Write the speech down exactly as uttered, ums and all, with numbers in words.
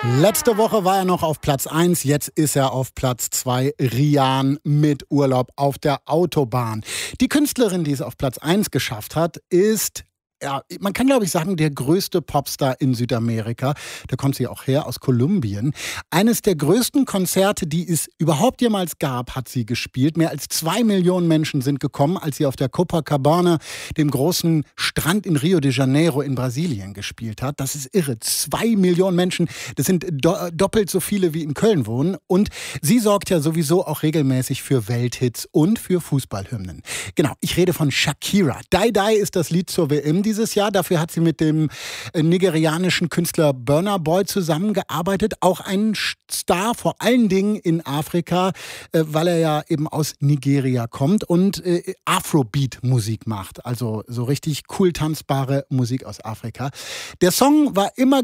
Letzte Woche war er noch auf Platz eins, jetzt ist er auf Platz zwei. Rian mit Urlaub auf der Autobahn. Die Künstlerin, die es auf Platz eins geschafft hat, ist... Ja, man kann, glaube ich, sagen, der größte Popstar in Südamerika. Da kommt sie auch her, aus Kolumbien. Eines der größten Konzerte, die es überhaupt jemals gab, hat sie gespielt. Mehr als zwei Millionen Menschen sind gekommen, als sie auf der Copacabana, dem großen Strand in Rio de Janeiro in Brasilien, gespielt hat. Das ist irre. Zwei Millionen Menschen, das sind do- doppelt so viele, wie in Köln wohnen. Und sie sorgt ja sowieso auch regelmäßig für Welthits und für Fußballhymnen. Genau, ich rede von Shakira. Die Die ist das Lied zur W M dieses Jahr. Dafür hat sie mit dem nigerianischen Künstler Burna Boy zusammengearbeitet. Auch ein Star, vor allen Dingen in Afrika, weil er ja eben aus Nigeria kommt und Afrobeat-Musik macht. Also so richtig cool tanzbare Musik aus Afrika. Der Song war immer